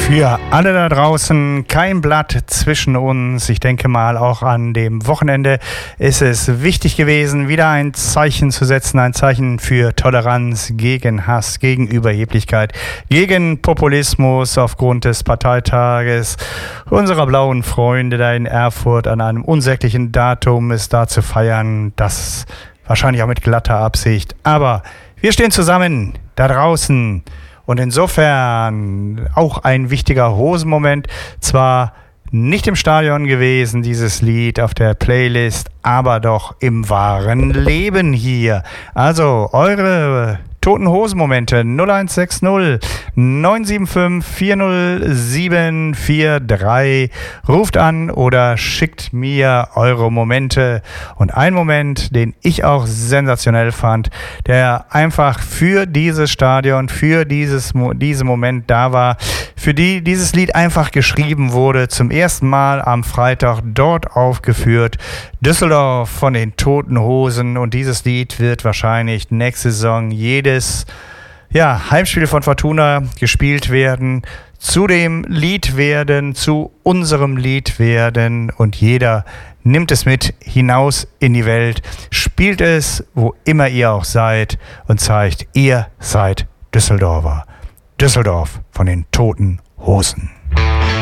Für alle da draußen kein Blatt zwischen uns. Ich denke mal, auch an dem Wochenende ist es wichtig gewesen, wieder ein Zeichen zu setzen, ein Zeichen für Toleranz gegen Hass, gegen Überheblichkeit, gegen Populismus aufgrund des Parteitages unserer blauen Freunde da in Erfurt an einem unsäglichen Datum es da zu feiern. Das wahrscheinlich auch mit glatter Absicht. Aber wir stehen zusammen da draußen. Und insofern auch ein wichtiger Hosenmoment, zwar nicht im Stadion gewesen, dieses Lied auf der Playlist, aber doch im wahren Leben hier. Also eure Toten Hosen-Momente 0160 975 40743. Ruft an oder schickt mir eure Momente. Und ein Moment, den ich auch sensationell fand, der einfach für dieses Stadion, für diesen Moment da war, für die dieses Lied einfach geschrieben wurde, zum ersten Mal am Freitag dort aufgeführt. Düsseldorf von den Toten Hosen, und dieses Lied wird wahrscheinlich nächste Saison jedes Heimspiel von Fortuna gespielt werden, zu dem Lied werden, zu unserem Lied werden, und jeder nimmt es mit hinaus in die Welt, spielt es, wo immer ihr auch seid, und zeigt, ihr seid Düsseldorfer. Düsseldorf von den Toten Hosen.